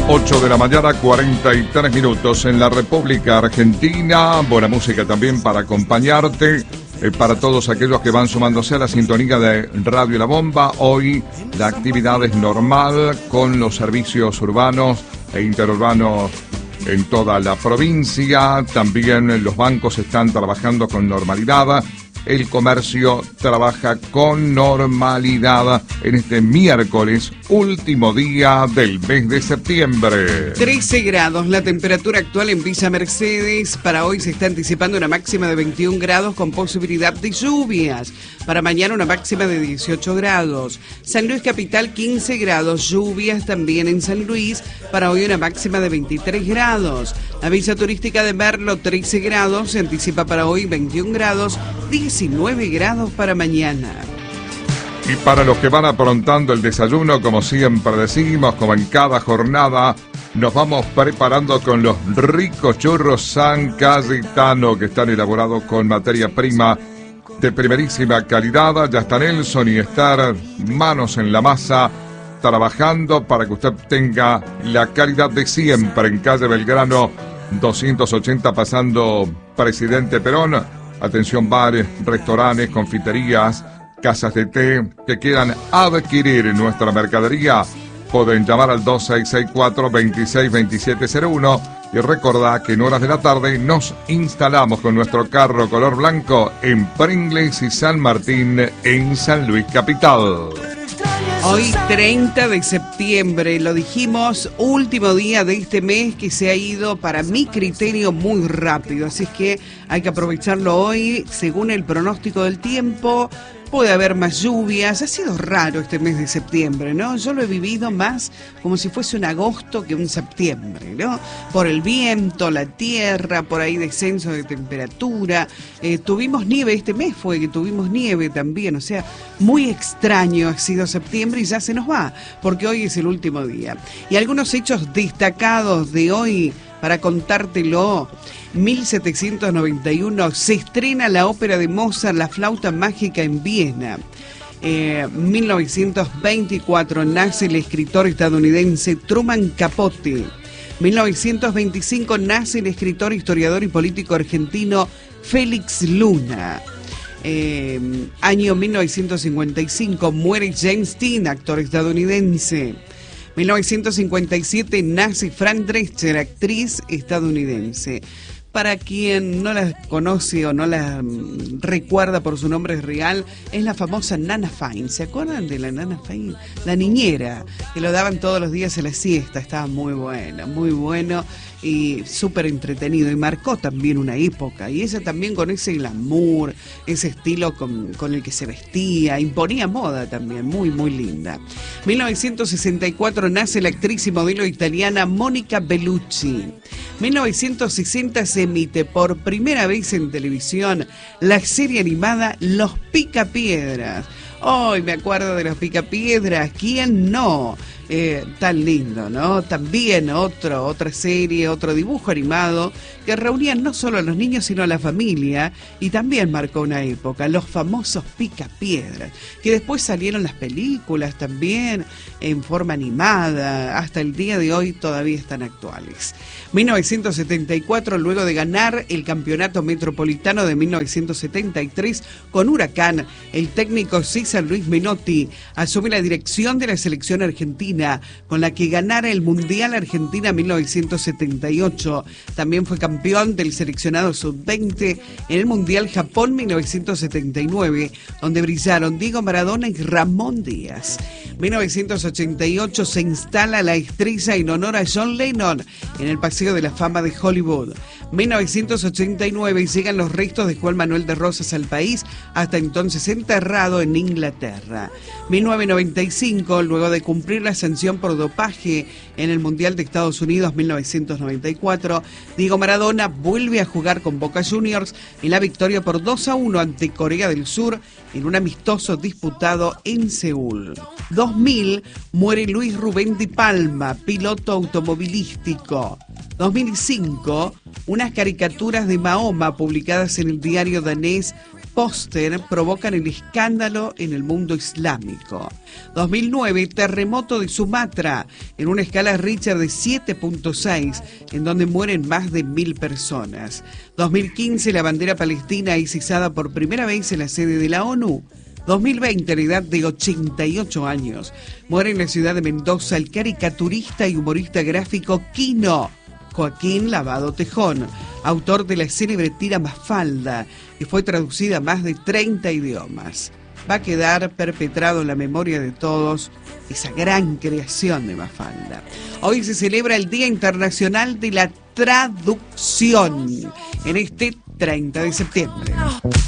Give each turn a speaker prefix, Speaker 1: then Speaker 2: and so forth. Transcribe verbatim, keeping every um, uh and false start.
Speaker 1: ocho de la mañana, cuarenta y tres minutos en la República Argentina. Buena música también para acompañarte, eh, para todos aquellos que van sumándose a la sintonía de Radio La Bomba. Hoy la actividad es normal con los servicios urbanos e interurbanos en toda la provincia. También los bancos están trabajando con normalidad. El comercio trabaja con normalidad en este miércoles, último día del mes de septiembre.
Speaker 2: trece grados, la temperatura actual en Villa Mercedes. Para hoy se está anticipando una máxima de veintiún grados con posibilidad de lluvias. Para mañana una máxima de dieciocho grados. San Luis Capital quince grados, lluvias también en San Luis. Para hoy una máxima de veintitrés grados. La Villa Turística de Merlo trece grados, se anticipa para hoy veintiún grados, diecinueve grados para mañana.
Speaker 1: Y para los que van aprontando el desayuno, como siempre decimos, como en cada jornada, nos vamos preparando con los ricos churros San Cayetano, que están elaborados con materia prima de primerísima calidad. Ya está Nelson y estar manos en la masa, trabajando para que usted tenga la calidad de siempre en calle Belgrano doscientos ochenta, pasando Presidente Perón. Atención, bares, restaurantes, confiterías, casas de té que quieran adquirir nuestra mercadería. Pueden llamar al dos seis seis cuatro, veintiséis veintisiete cero uno y recordad que en horas de la tarde nos instalamos con nuestro carro color blanco en Pringles y San Martín en San Luis Capital.
Speaker 2: Hoy treinta de septiembre, lo dijimos, último día de este mes que se ha ido para mi criterio muy rápido, así es que hay que aprovecharlo hoy según el pronóstico del tiempo. Puede haber más lluvias, ha sido raro este mes de septiembre, ¿no? Yo lo he vivido más como si fuese un agosto que un septiembre, ¿no? Por el viento, la tierra, por ahí descenso de temperatura. Eh, tuvimos nieve, este mes fue que tuvimos nieve también, o sea, muy extraño ha sido septiembre y ya se nos va, porque hoy es el último día. Y algunos hechos destacados de hoy para contártelo. mil setecientos noventa y uno se estrena la ópera de Mozart, La flauta mágica, en Viena. Eh, mil novecientos veinticuatro nace el escritor estadounidense Truman Capote. mil novecientos veinticinco nace el escritor, historiador y político argentino Félix Luna. Eh, año mil novecientos cincuenta y cinco muere James Dean, actor estadounidense. mil novecientos cincuenta y siete nace Fran Drescher, actriz estadounidense. Para quien no la conoce o no la um, recuerda por su nombre real, es la famosa Nana Fine. ¿Se acuerdan de la Nana Fine? La niñera, que lo daban todos los días a la siesta. Estaba muy bueno, muy bueno y súper entretenido. Y marcó también una época. Y ella también con ese glamour, ese estilo con, con el que se vestía, imponía moda también, muy, muy linda. mil novecientos sesenta y cuatro nace la actriz y modelo italiana Mónica Bellucci. mil novecientos sesenta se emite por primera vez en televisión la serie animada Los Picapiedras. Hoy me acuerdo de Los Picapiedras, ¿quién no? Eh, tan lindo, ¿no? También otro, otra serie, otro dibujo animado que reunía no solo a los niños sino a la familia, y también marcó una época, los famosos Picapiedras, que después salieron las películas también en forma animada, hasta el día de hoy todavía están actuales. mil novecientos setenta y cuatro, luego de ganar el campeonato metropolitano de mil novecientos setenta y tres con Huracán, el técnico César Luis Menotti asume la dirección de la selección argentina, con la que ganara el Mundial Argentina mil novecientos setenta y ocho. También fue campeón del seleccionado sub veinte en el Mundial Japón mil novecientos setenta y nueve, donde brillaron Diego Maradona y Ramón Díaz. mil novecientos ochenta y ocho se instala la estrella en honor a John Lennon en el Paseo de la Fama de Hollywood. mil novecientos ochenta y nueve llegan los restos de Juan Manuel de Rosas al país, hasta entonces enterrado en Inglaterra. mil novecientos noventa y cinco, luego de cumplir la sanción por dopaje en el Mundial de Estados Unidos mil novecientos noventa y cuatro, Diego Maradona vuelve a jugar con Boca Juniors en la victoria por dos a uno ante Corea del Sur en un amistoso disputado en Seúl. dos mil muere Luis Rubén Di Palma, piloto automovilístico. dos mil cinco, unas caricaturas de Mahoma publicadas en el diario danés póster provocan el escándalo en el mundo islámico. dos mil nueve, terremoto de Sumatra, en una escala Richter de siete punto seis, en donde mueren más de mil personas. dos mil quince, la bandera palestina es izada por primera vez en la sede de la ONU. dos mil veinte, a la edad de ochenta y ocho años, muere en la ciudad de Mendoza el caricaturista y humorista gráfico Quino, Joaquín Lavado Tejón, autor de la célebre tira Mafalda, que fue traducida a más de treinta idiomas. Va a quedar perpetrado en la memoria de todos esa gran creación de Mafalda. Hoy se celebra el Día Internacional de la Traducción, en este treinta de septiembre.